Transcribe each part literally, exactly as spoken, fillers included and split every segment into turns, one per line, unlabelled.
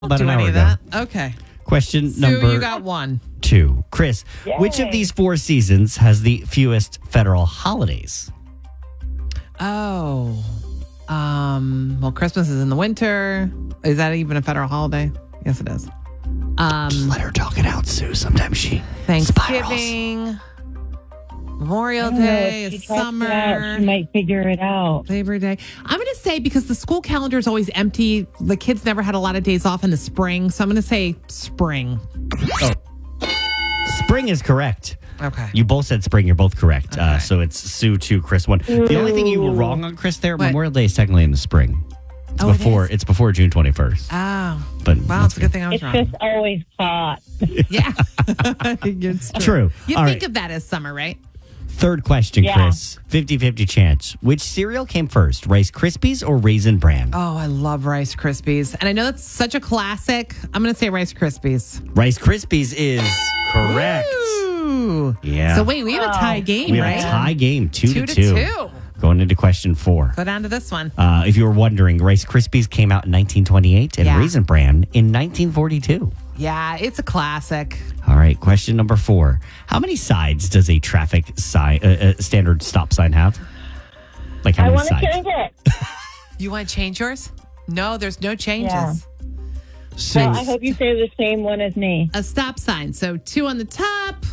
About
do
an
any
hour
of
ago.
that. Okay.
Question
Sue,
number
you got one.
two. Chris, which of
Yay.
these four seasons has the fewest federal holidays?
Oh. Um, well, Christmas is in the winter. Is that even a federal holiday? Yes, it is. Um,
Let her talk it out, Sue. Sometimes she spirals.
Thanksgiving, Memorial
I don't know,
Day,
if she
is
talks it out,
summer,
she might figure it out.
Labor Day. I'm going to say because the school calendar is always empty, the kids never had a lot of days off in the spring. So I'm going to say spring.
Oh. Spring is correct.
Okay.
You both said spring. You're both correct. Uh,
Okay.
so it's Sue two, Chris one. The only thing you were wrong on, Chris, there,
What?
Memorial Day is technically in the spring. It's
Oh, it
before.
is?
It's before June twenty-first.
Oh.
But
Wow,
that's
it's a good thing I was
It's
wrong.
just always hot.
Yeah. It's
True.
You
All
think
right.
of that as summer, right?
Third question,
Yeah.
Chris. fifty-fifty chance. Which cereal came first, Rice Krispies or Raisin Bran?
Oh, I love Rice Krispies. And I know that's such a classic. I'm going to say Rice Krispies.
Rice Krispies is correct.
Ooh.
Yeah.
So wait, we have a tie game,
We have
right?
a tie game, two,
Two
to,
to
two.
two.
Going into question four.
Go down to this one.
Uh, if you were wondering, Rice Krispies came out in nineteen twenty-eight and
Yeah.
Raisin Bran in nineteen forty-two.
Yeah, it's a classic.
All right, question number four. How many sides does a traffic sign, uh, uh, standard stop sign have? Like how
I
many
want to
sides?
change it.
You want to change yours? No, there's no changes.
Yeah.
So,
Well, I hope you say the same one as me.
A stop sign. So two on the top,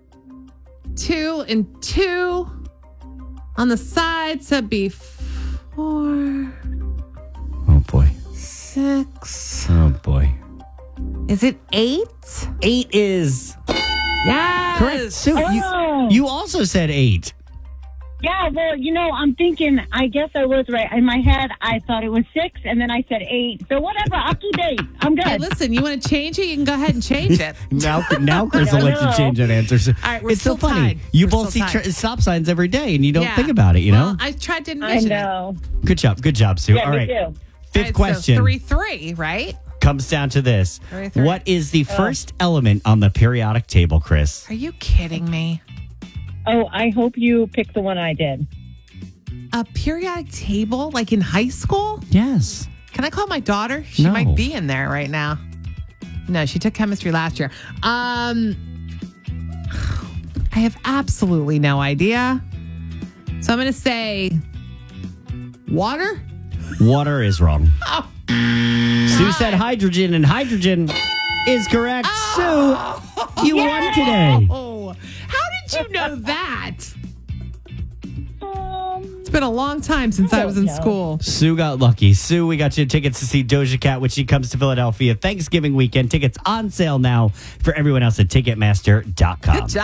two and two on the sides. So it'd be four,
oh boy,
six.
oh boy.
Is it eight?
Eight is
Yes.
correct. Sue,
Oh.
you, you also said eight.
Yeah, well, you know, I'm thinking, I guess I was right. In my head, I thought it was six, and then I said eight. So whatever, I'll keep eight. I'm good.
Hey, listen, you want to change it? You can go ahead and change it.
Now, now Chris will
I
let you
know.
change that answer. So
All right, we're
it's so
still
funny.
tied.
You
We're
both see
still tied.
tra- stop signs every day, and you don't
Yeah.
think about it. You
Well,
know.
I tried to
I
envision it.
know.
Good job. Good job, Sue.
Yeah,
All
me
right.
too.
Fifth
All right,
question
So three, three, right?
comes down to this:
Three, three.
What is the first element on the periodic table, Chris?
Are you kidding me?
Oh, I hope you picked the one I did.
A periodic table, like in high school?
Yes.
Can I call my daughter? She
No.
might be in there right now. No, she took chemistry last year. Um, I have absolutely no idea. So I'm going to say water.
Water is wrong.
Oh.
Sue said hydrogen, and hydrogen is correct. Sue, you won today.
Oh, how did you know that?
Um,
It's been a long time since I,
I
was in
don't know.
school.
Sue got lucky. Sue, we got you tickets to see Doja Cat when she comes to Philadelphia Thanksgiving weekend. Tickets on sale now for everyone else at Ticketmaster dot com.
Good job.